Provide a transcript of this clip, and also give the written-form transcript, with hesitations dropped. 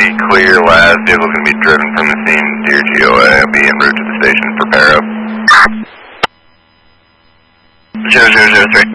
clear. Last vehicle is going to be driven from the scene. Dear GOA, I'll be en route to the station. Prepare up. 0003.